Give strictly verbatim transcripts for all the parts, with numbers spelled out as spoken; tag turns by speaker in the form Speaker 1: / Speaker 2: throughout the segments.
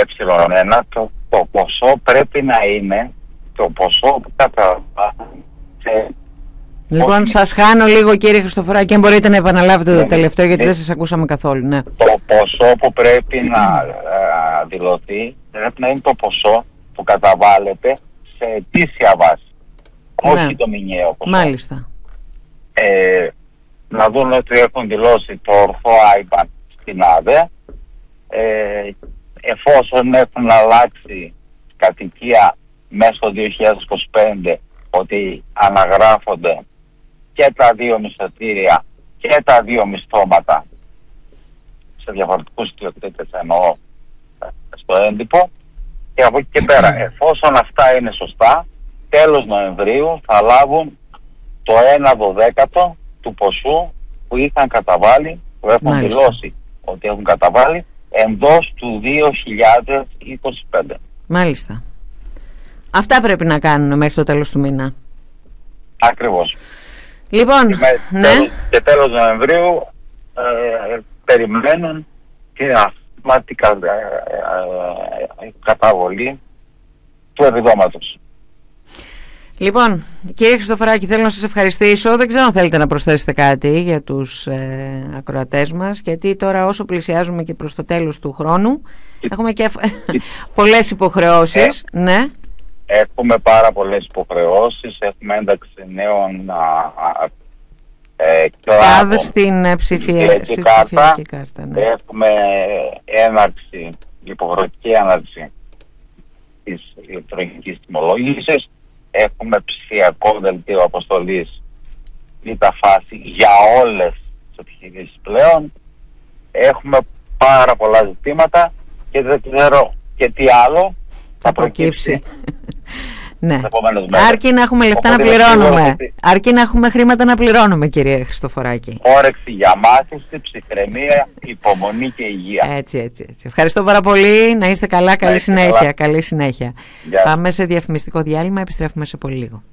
Speaker 1: ε1, το, το ποσό πρέπει να είναι το ποσό που καταβάλει σε...
Speaker 2: Λοιπόν, σας χάνω λίγο, κύριε Χριστοφοράκη, αν μπορείτε να επαναλάβετε το τελευταίο, γιατί δεν σας ακούσαμε καθόλου. Ναι.
Speaker 1: Το ποσό που πρέπει να ε, δηλωθεί πρέπει να είναι το ποσό που καταβάλλεται σε ετήσια βάση, όχι
Speaker 2: ναι.
Speaker 1: το μηνιαίο ποσό.
Speaker 2: Μάλιστα.
Speaker 1: Ε, να δουν ότι έχουν δηλώσει το ορθό άι μπαν στην ΑΔΕ, ε, εφόσον έχουν αλλάξει κατοικία μέσα στο δύο χιλιάδες είκοσι πέντε, ότι αναγράφονται και τα δύο μισθωτήρια και τα δύο μισθώματα σε διαφορετικούς ιδιοκτήτες, εννοώ στο έντυπο, και από εκεί και πέρα, εφόσον αυτά είναι σωστά, τέλος Νοεμβρίου θα λάβουν το ένα δωδέκατο του ποσού που είχαν καταβάλει, που έχουν
Speaker 2: Μάλιστα.
Speaker 1: δηλώσει ότι έχουν καταβάλει εντός του δύο χιλιάδες είκοσι πέντε.
Speaker 2: Μάλιστα. Αυτά πρέπει να κάνουν μέχρι το τέλος του μήνα.
Speaker 1: Ακριβώς.
Speaker 2: Λοιπόν,
Speaker 1: και, με,
Speaker 2: ναι.
Speaker 1: τέλος, και τέλος Νοεμβρίου ε, περιμένουν την αυτόματη κα, ε, ε, ε, καταβολή του επιδόματος.
Speaker 2: Λοιπόν, κύριε Χριστοφοράκη, θέλω να σας ευχαριστήσω. Δεν ξέρω αν θέλετε να προσθέσετε κάτι για τους ε, ακροατές μας, γιατί τώρα όσο πλησιάζουμε και προς το τέλος του χρόνου και, έχουμε και και, πολλές υποχρεώσεις. Ε, ναι.
Speaker 1: Έχουμε πάρα πολλές υποχρεώσεις, έχουμε ένταξη νέων ε,
Speaker 2: κλάδων στην ψηφιακή κάρτα, κάρτα ναι.
Speaker 1: Έχουμε έναρξη, υποχρεωτική έναρξη της ηλεκτρονικής τιμολόγησης. Έχουμε ψηφιακό δελτίο αποστολής β' φάση για όλες τις επιχειρήσεις πλέον. Έχουμε πάρα πολλά ζητήματα και δεν ξέρω και τι άλλο θα προκύψει.
Speaker 2: Ναι. Αρκεί να έχουμε λεφτά Οπότε να πληρώνουμε. Ότι... Αρκεί να έχουμε χρήματα να πληρώνουμε, κύριε Χριστοφοράκη.
Speaker 1: Όρεξη για μάθηση, ψυχραιμία, υπομονή και υγεία.
Speaker 2: Έτσι, έτσι, έτσι. Ευχαριστώ πάρα πολύ. Να είστε καλά. Καλή συνέχεια. Καλά. Καλή συνέχεια. Πάμε σε διαφημιστικό διάλειμμα. Επιστρέφουμε σε πολύ λίγο.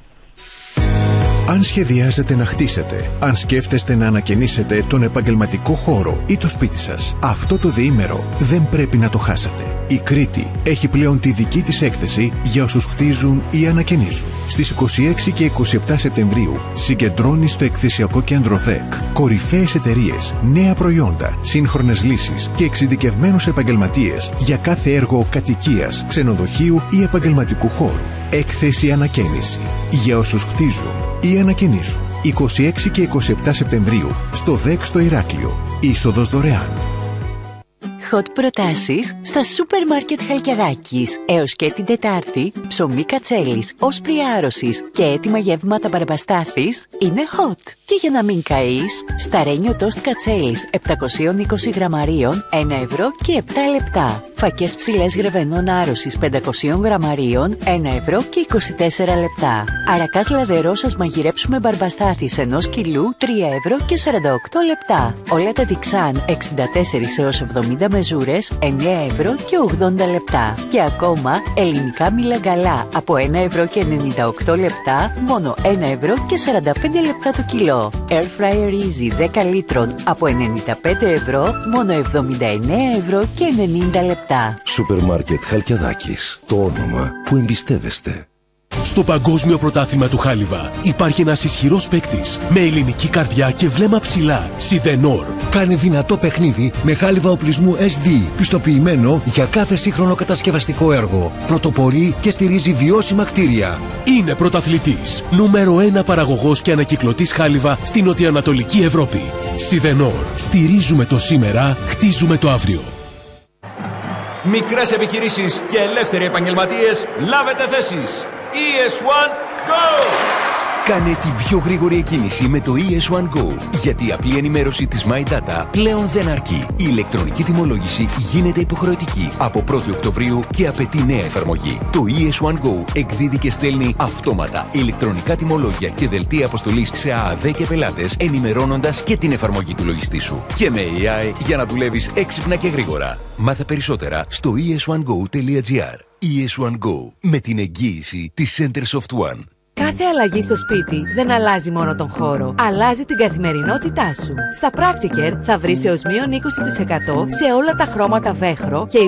Speaker 3: Αν σχεδιάζετε να χτίσετε, αν σκέφτεστε να ανακαινήσετε τον επαγγελματικό χώρο ή το σπίτι σας, αυτό το διήμερο δεν πρέπει να το χάσετε. Η Κρήτη έχει πλέον τη δική της έκθεση για όσους χτίζουν ή ανακαινίζουν. Στις είκοσι έξι και είκοσι επτά Σεπτεμβρίου συγκεντρώνει στο εκθεσιακό κέντρο ΔΕΚ κορυφαίες εταιρείες, νέα προϊόντα, σύγχρονες λύσεις και εξειδικευμένους επαγγελματίες για κάθε έργο κατοικίας, ξενοδοχείου ή επαγγελματικού χώρου. Έκθεση ανακαίνιση για όσους χτίζουν ή ανακαινίζουν. είκοσι έξι και είκοσι επτά Σεπτεμβρίου στο ΔΕΚ στο Ηράκλειο. Είσοδος δωρεάν.
Speaker 4: Hot προτάσεις στα σούπερ μάρκετ Χαλκιαδάκης. Έως και την Τετάρτη, ψωμί κατσέλης, όσπρι άρρωσης και έτοιμα γεύματα Μπαρμπαστάθης είναι hot. Και για να μην καείς, σταρένιο τόστ κατσέλης επτακόσια είκοσι γραμμαρίων, ένα ευρώ και επτά λεπτά. Φακές ψηλές γρεβενών άρρωσης πεντακόσια γραμμαρίων, ένα ευρώ και είκοσι τέσσερα λεπτά. Αρακάς λαδερό σας μαγειρέψουμε Μπαρμπαστάθης ενός κιλού, τρία ευρώ και σαράντα οκτώ λεπτά. Όλα τα τιξάν εξήντα τέσσερα έως εβδομήντα μεζούρες, εννέα ευρώ και ογδόντα λεπτά. Και ακόμα ελληνικά μιλαγκαλά από ένα ευρώ και ενενήντα οκτώ λεπτά, μόνο ένα ευρώ και σαράντα πέντε λεπτά το κιλό. Air Fryer Easy δέκα λίτρων από ενενήντα πέντε ευρώ, μόνο εβδομήντα εννέα ευρώ και ενενήντα λεπτά.
Speaker 5: Σούπερ μάρκετ Χαλκιαδάκης. Το όνομα που εμπιστεύεστε.
Speaker 6: Στο Παγκόσμιο Πρωτάθλημα του Χάλιβα υπάρχει ένας ισχυρός παίκτης με ελληνική καρδιά και βλέμμα ψηλά. Σιδενόρ.
Speaker 7: Κάνει δυνατό παιχνίδι με χάλιβα οπλισμού ες ντι, πιστοποιημένο για κάθε σύγχρονο κατασκευαστικό έργο. Πρωτοπορεί και στηρίζει βιώσιμα κτίρια.
Speaker 6: Είναι πρωταθλητής. Νούμερο ένα παραγωγός και ανακυκλωτής χάλιβα στην νοτιοανατολική Ευρώπη. Σιδενόρ. Στηρίζουμε το σήμερα, χτίζουμε το αύριο.
Speaker 8: Μικρές επιχειρήσεις και ελεύθεροι επαγγελματίες, λάβετε θέσεις. ι ες ουάν Go!
Speaker 9: Κάνε την πιο γρήγορη εκκίνηση με το ι ες ουάν Go, γιατί η απλή ενημέρωση της MyData πλέον δεν αρκεί. Η ηλεκτρονική τιμολόγηση γίνεται υποχρεωτική από πρώτη Οκτωβρίου και απαιτεί νέα εφαρμογή. Το ι ες ουάν Go εκδίδει και στέλνει αυτόματα ηλεκτρονικά τιμολόγια και δελτία αποστολής σε ΑΑΔ και πελάτες, ενημερώνοντας και την εφαρμογή του λογιστή σου. Και με έι άι για να δουλεύεις έξυπνα και γρήγορα. Μάθε περισσότερα στο ι ες ουάν γκο τελεία τζι άρ. ι ες ουάν Go, με την εγγύηση της Centersoft One.
Speaker 10: Κάθε αλλαγή στο σπίτι δεν αλλάζει μόνο τον χώρο, αλλάζει την καθημερινότητά σου. Στα Practicare θα βρεις έως μείον είκοσι τοις εκατό σε όλα τα χρώματα βέχρο και